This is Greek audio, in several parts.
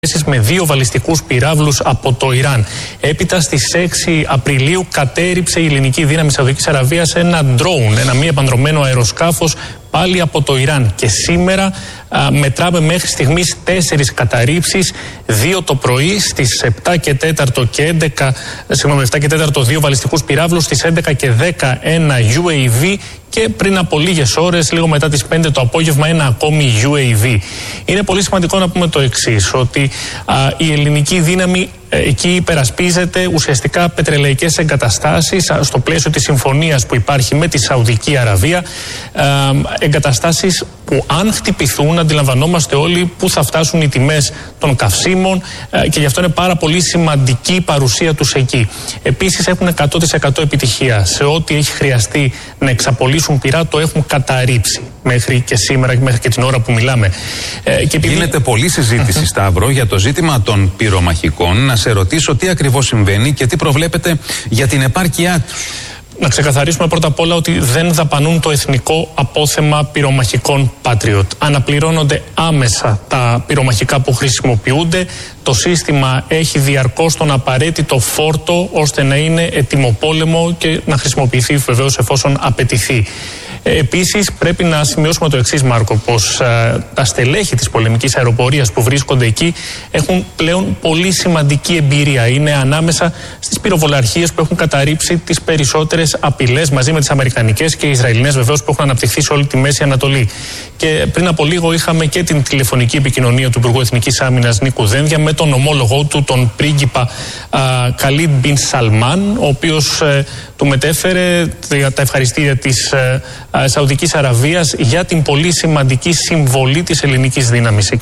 με 2 βαλιστικούς πυράβλους από το Ιράν. Έπειτα στις 6 Απριλίου κατέρριψε η ελληνική δύναμη Σαουδικής Αραβίας ένα drone, ένα μη επανδρωμένο αεροσκάφος πάλι από το Ιράν. Και σήμερα μετράμε μέχρι στιγμής 4 καταρρίψεις, 2 το πρωί, στις 7 και 4 και 11, 7 και 4 2 βαλιστικούς πυράβλους, στις 11 και 10 ένα UAV και πριν από λίγες ώρες, λίγο μετά τις 5 το απόγευμα, ένα ακόμη UAV. Είναι πολύ σημαντικό να πούμε το εξής, ότι η ελληνική δύναμη εκεί υπερασπίζεται ουσιαστικά πετρελαϊκές εγκαταστάσεις στο πλαίσιο της συμφωνίας που υπάρχει με τη Σαουδική Αραβία, εγκαταστάσεις που αν χτυπηθούν αντιλαμβανόμαστε όλοι που θα φτάσουν οι τιμές των καυσίμων και γι' αυτό είναι πάρα πολύ σημαντική η παρουσία τους εκεί. Επίσης έχουν 100% επιτυχία σε ό,τι έχει χρειαστεί να εξαπολύσουν πυρά, το έχουν καταρρίψει μέχρι και σήμερα, μέχρι και την ώρα που μιλάμε. Γίνεται πολλή συζήτηση, Σταύρο, για το ζήτημα των πυρομαχικών. Να σε ρωτήσω τι ακριβώς συμβαίνει και τι προβλέπετε για την επάρκειά τους. Να ξεκαθαρίσουμε πρώτα απ' όλα ότι δεν δαπανούν το εθνικό απόθεμα πυρομαχικών Patriot. Αναπληρώνονται άμεσα τα πυρομαχικά που χρησιμοποιούνται. Το σύστημα έχει διαρκώς τον απαραίτητο φόρτο ώστε να είναι ετοιμοπόλεμο και να χρησιμοποιηθεί βεβαίως εφόσον απαιτηθεί. Επίσης πρέπει να σημειώσουμε το εξής, Μάρκο, πως τα στελέχη της πολεμικής αεροπορίας που βρίσκονται εκεί έχουν πλέον πολύ σημαντική εμπειρία. Είναι ανάμεσα στις πυροβολαρχίες που έχουν καταρρίψει τις περισσότερες απειλές μαζί με τις αμερικανικές και οι Ισραηλινές βεβαίως που έχουν αναπτυχθεί σε όλη τη Μέση Ανατολή. Και πριν από λίγο είχαμε και την τηλεφωνική επικοινωνία του Υπουργού Εθνικής Άμυνας Νίκου Δένδια με τον ομόλογό του, τον πρίγκιπα Καλίντ Μπιν Σαλμάν, ο οποίος του μετέφερε τα ευχαριστήρια της Σαουδικής Αραβίας για την πολύ σημαντική συμβολή της ελληνικής δύναμης.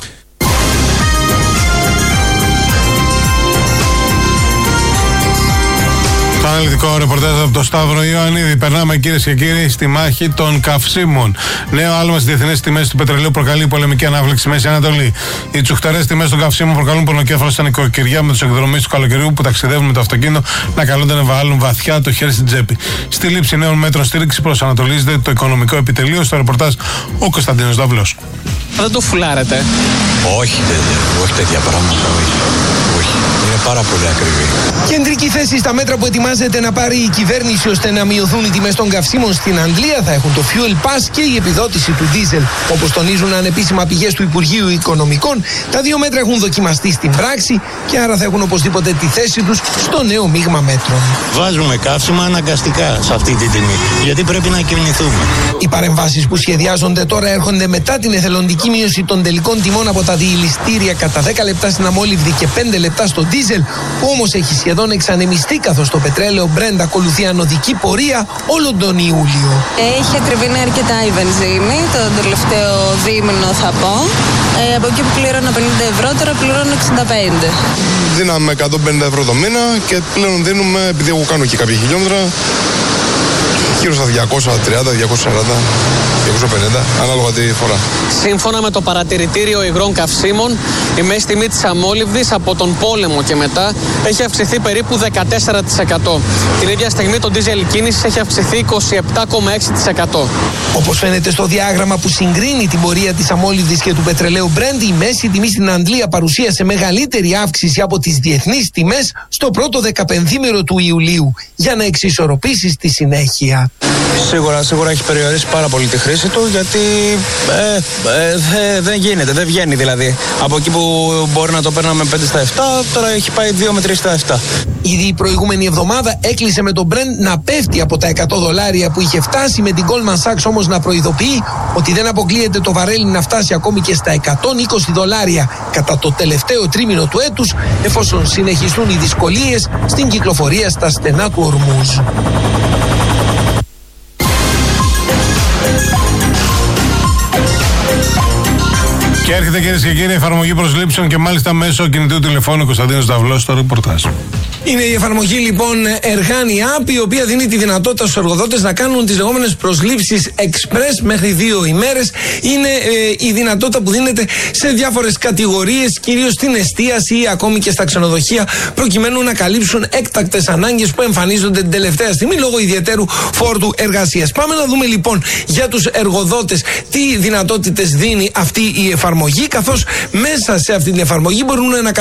Αναλυτικό ρεπορτάζ από τον Σταύρο Ιωαννίδη. Περνάμε, κυρίες και κύριοι, στη μάχη των καυσίμων. Νέο άλμα στις διεθνές τιμές του πετρελαίου προκαλεί πολεμική ανάφλεξη στη Μέση Ανατολή. Οι τσουχτερές τιμές των καυσίμων προκαλούν πονοκέφαλο στα νοικοκυριά με τους εκδρομείς του καλοκαιριού που ταξιδεύουν με το αυτοκίνητο να καλούνται να βάλουν βαθιά το χέρι στην τσέπη. Στη λήψη νέων μέτρων στήριξη προσανατολίζεται το οικονομικό επιτελείο. Στο ρεπορτάζ ο Κωνσταντίνος Δαυλός. Δεν το φουλάρετε? Όχι τέτοια πράγματα. Όχι. Είναι πάρα πολύ ακριβή. Κεντρική θέση στα μέτρα που ετοιμάζεται να πάρει η κυβέρνηση ώστε να μειωθούν οι τιμές των καυσίμων στην Αγγλία θα έχουν το Fuel Pass και η επιδότηση του ντίζελ. Όπως τονίζουν ανεπίσημα πηγές του Υπουργείου Οικονομικών, τα δύο μέτρα έχουν δοκιμαστεί στην πράξη και άρα θα έχουν οπωσδήποτε τη θέση τους στο νέο μείγμα μέτρων. Βάζουμε καύσιμα αναγκαστικά σε αυτή τη τιμή, γιατί πρέπει να κινηθούμε. Οι παρεμβάσεις που σχεδιάζονται τώρα έρχονται μετά την εθελοντική μείωση των τελικών τιμών από τα διηληστήρια κατά 10 λεπτά στην αμόλυβδη και 5 λεπτά στο ντίζελ, που όμως έχει σχεδόν εξανεμιστεί καθώς το πετρέλαιο Brent ακολουθεί ανωδική πορεία όλο τον Ιούλιο. Έχει ακριβήνει αρκετά η βενζίνη, το τελευταίο δίμηνο θα πω. Από εκεί που πλήρωνα 50 ευρώ, τώρα πληρώνω 65. Δίναμε 150 ευρώ το μήνα και πλέον δίνουμε, επειδή εγώ κάνω και κάποια χιλιόμετρα, γύρω στα 230, 240, 250, ανάλογα τη φορά. Σύμφωνα με το παρατηρητήριο υγρών καυσίμων, η μέση τιμή της αμόλυβδης από τον πόλεμο και μετά έχει αυξηθεί περίπου 14%. Την ίδια στιγμή το ντίζελ κίνησης έχει αυξηθεί 27,6%. Όπως φαίνεται στο διάγραμμα που συγκρίνει την πορεία της αμόλυβδης και του πετρελαίου Brent, η μέση τιμή στην Αγγλία παρουσίασε μεγαλύτερη αύξηση από τις διεθνείς τιμές στο πρώτο 15ήμερο του Ιουλίου, για να εξισορροπήσει στη συνέχεια. Σίγουρα έχει περιορίσει πάρα πολύ τη χρήση του, γιατί δεν βγαίνει δηλαδή. Από εκεί που μπορεί να το παίρναμε 5 στα 7, τώρα έχει πάει 2 με 3 στα 7. Ήδη η προηγούμενη εβδομάδα έκλεισε με τον Brent να πέφτει από τα $100 που είχε φτάσει, με την Goldman Sachs όμως να προειδοποιεί ότι δεν αποκλείεται το βαρέλι να φτάσει ακόμη και στα $120 κατά το τελευταίο τρίμηνο του έτους, εφόσον συνεχιστούν οι δυσκολίες στην κυκλοφορία στα στενά του Ορμούζ. Και έρχεται, κυρίες και κύριοι, εφαρμογή προσλήψεων και μάλιστα μέσω κινητού τηλεφώνου. Κωνσταντίνος Δαυλός στο ρεπορτάζ. Είναι η εφαρμογή λοιπόν Εργάνη App, η οποία δίνει τη δυνατότητα στους εργοδότες να κάνουν τις λεγόμενες προσλήψεις express μέχρι 2 ημέρες. Είναι η δυνατότητα που δίνεται σε διάφορες κατηγορίες, κυρίως στην εστίαση ή ακόμη και στα ξενοδοχεία, προκειμένου να καλύψουν έκτακτες ανάγκες που εμφανίζονται την τελευταία στιγμή λόγω ιδιαίτερου φόρτου εργασίας. Πάμε να δούμε λοιπόν για τους εργοδότες τι δυνατότητες δίνει αυτή η εφαρμογή. εφαρμογή, καθώς μέσα σε αυτή την εφαρμογή μπορούν να